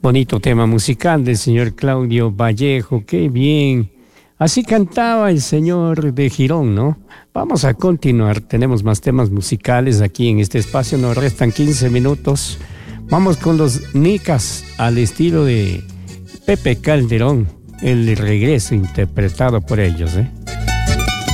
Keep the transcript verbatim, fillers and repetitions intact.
Bonito tema musical del señor Claudio Vallejo, qué bien. Así cantaba el señor de Girón, ¿no? Vamos a continuar, tenemos más temas musicales aquí en este espacio, nos restan quince minutos. Vamos con los Nicas al estilo de Pepe Calderón, el regreso interpretado por ellos, ¿eh?